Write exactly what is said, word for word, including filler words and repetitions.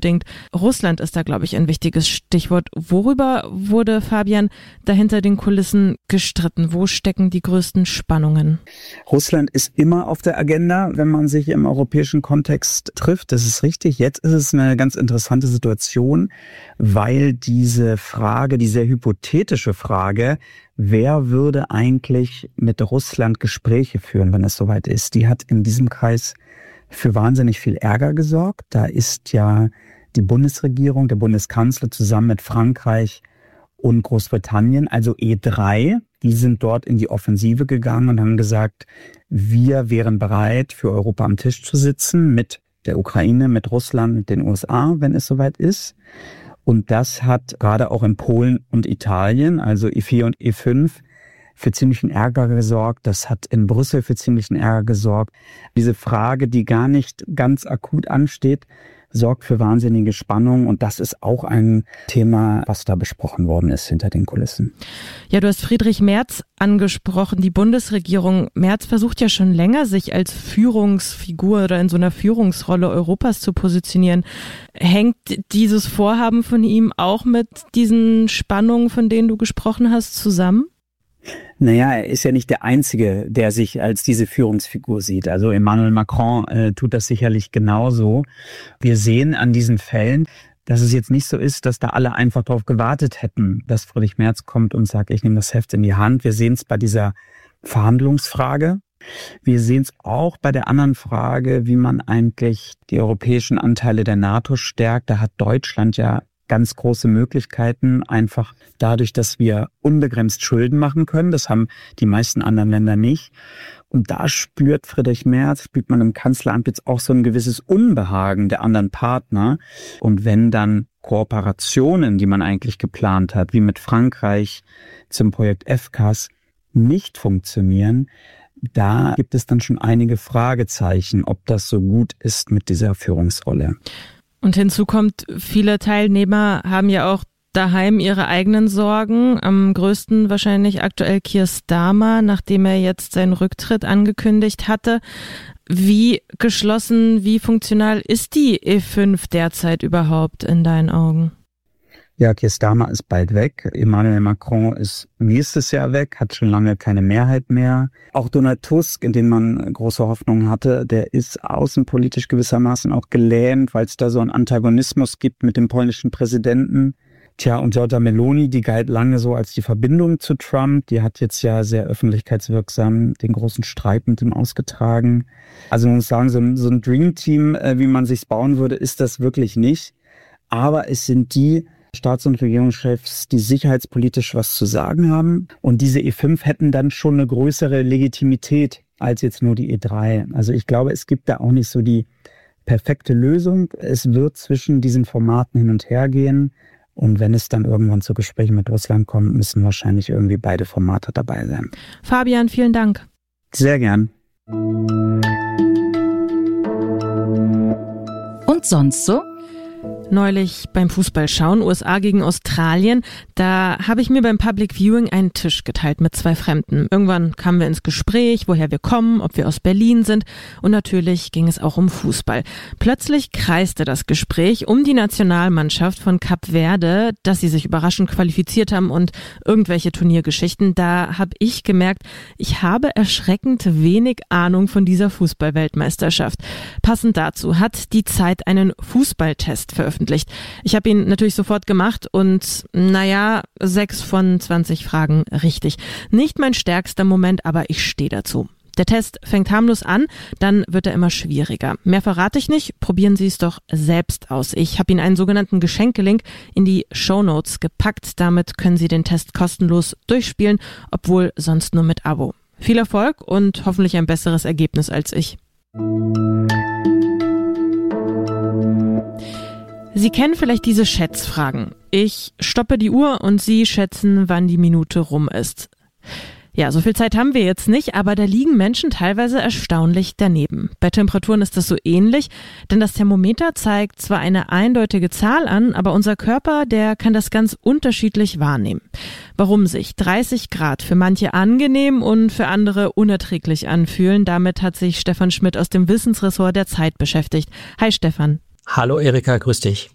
unbedingt. Russland ist da, glaube ich, ein wichtiges Stichwort. Worüber wurde, Fabian, dahinter den Kulissen gestritten? Wo stecken die größten Spannungen? Russland ist immer auf der Agenda, wenn man sich im europäischen Kontext trifft. Das ist richtig. Jetzt ist es eine ganz interessante Situation, weil diese Frage, die sehr hypothetische Frage, wer würde eigentlich mit Russland Gespräche führen, wenn es soweit ist, die hat in diesem Kreis für wahnsinnig viel Ärger gesorgt. Da ist ja die Bundesregierung, der Bundeskanzler zusammen mit Frankreich und Großbritannien, also E drei, die sind dort in die Offensive gegangen und haben gesagt, wir wären bereit, für Europa am Tisch zu sitzen mit der Ukraine, mit Russland, mit den U S A, wenn es soweit ist. Und das hat gerade auch in Polen und Italien, also E vier und E fünf, für ziemlichen Ärger gesorgt. Das hat in Brüssel für ziemlichen Ärger gesorgt. Diese Frage, die gar nicht ganz akut ansteht, sorgt für wahnsinnige Spannung. Und das ist auch ein Thema, was da besprochen worden ist hinter den Kulissen. Ja, du hast Friedrich Merz angesprochen. Die Bundesregierung Merz versucht ja schon länger, sich als Führungsfigur oder in so einer Führungsrolle Europas zu positionieren. Hängt dieses Vorhaben von ihm auch mit diesen Spannungen, von denen du gesprochen hast, zusammen? Naja, er ist ja nicht der Einzige, der sich als diese Führungsfigur sieht. Also Emmanuel Macron äh, tut das sicherlich genauso. Wir sehen an diesen Fällen, dass es jetzt nicht so ist, dass da alle einfach darauf gewartet hätten, dass Friedrich Merz kommt und sagt, ich nehme das Heft in die Hand. Wir sehen es bei dieser Verhandlungsfrage. Wir sehen es auch bei der anderen Frage, wie man eigentlich die europäischen Anteile der NATO stärkt. Da hat Deutschland ja ganz große Möglichkeiten, einfach dadurch, dass wir unbegrenzt Schulden machen können. Das haben die meisten anderen Länder nicht. Und da spürt Friedrich Merz, spürt man im Kanzleramt jetzt auch so ein gewisses Unbehagen der anderen Partner. Und wenn dann Kooperationen, die man eigentlich geplant hat, wie mit Frankreich zum Projekt F C A S, nicht funktionieren, da gibt es dann schon einige Fragezeichen, ob das so gut ist mit dieser Führungsrolle. Und hinzu kommt, viele Teilnehmer haben ja auch daheim ihre eigenen Sorgen. Am größten wahrscheinlich aktuell Keir Starmer, nachdem er jetzt seinen Rücktritt angekündigt hatte. Wie geschlossen, wie funktional ist die E fünf derzeit überhaupt in deinen Augen? Ja, Keir Starmer ist bald weg. Emmanuel Macron ist nächstes Jahr weg, hat schon lange keine Mehrheit mehr. Auch Donald Tusk, in den man große Hoffnungen hatte, der ist außenpolitisch gewissermaßen auch gelähmt, weil es da so einen Antagonismus gibt mit dem polnischen Präsidenten. Tja, und Giorgia Meloni, die galt lange so als die Verbindung zu Trump. Die hat jetzt ja sehr öffentlichkeitswirksam den großen Streit mit ihm ausgetragen. Also man muss sagen, so ein, so ein Dream-Team, wie man sich's bauen würde, ist das wirklich nicht. Aber es sind die Staats- und Regierungschefs, die sicherheitspolitisch was zu sagen haben. Und diese E fünf hätten dann schon eine größere Legitimität als jetzt nur die E drei. Also ich glaube, es gibt da auch nicht so die perfekte Lösung. Es wird zwischen diesen Formaten hin und her gehen. Und wenn es dann irgendwann zu Gesprächen mit Russland kommt, müssen wahrscheinlich irgendwie beide Formate dabei sein. Fabian, vielen Dank. Sehr gern. Und sonst so? Neulich beim Fußballschauen, U S A gegen Australien, da habe ich mir beim Public Viewing einen Tisch geteilt mit zwei Fremden. Irgendwann kamen wir ins Gespräch, woher wir kommen, ob wir aus Berlin sind und natürlich ging es auch um Fußball. Plötzlich kreiste das Gespräch um die Nationalmannschaft von Kap Verde, dass sie sich überraschend qualifiziert haben und irgendwelche Turniergeschichten. Da habe ich gemerkt, ich habe erschreckend wenig Ahnung von dieser Fußball-Weltmeisterschaft. Passend dazu hat die Zeit einen Fußballtest veröffentlicht. Ich habe ihn natürlich sofort gemacht und naja, sechs von zwanzig Fragen richtig. Nicht mein stärkster Moment, aber ich stehe dazu. Der Test fängt harmlos an, dann wird er immer schwieriger. Mehr verrate ich nicht, probieren Sie es doch selbst aus. Ich habe Ihnen einen sogenannten Geschenkelink in die Shownotes gepackt. Damit können Sie den Test kostenlos durchspielen, obwohl sonst nur mit Abo. Viel Erfolg und hoffentlich ein besseres Ergebnis als ich. Sie kennen vielleicht diese Schätzfragen. Ich stoppe die Uhr und Sie schätzen, wann die Minute rum ist. Ja, so viel Zeit haben wir jetzt nicht, aber da liegen Menschen teilweise erstaunlich daneben. Bei Temperaturen ist das so ähnlich, denn das Thermometer zeigt zwar eine eindeutige Zahl an, aber unser Körper, der kann das ganz unterschiedlich wahrnehmen. Warum sich dreißig Grad für manche angenehm und für andere unerträglich anfühlen, damit hat sich Stefan Schmidt aus dem Wissensressort der Zeit beschäftigt. Hi Stefan. Hallo Erika, grüß dich.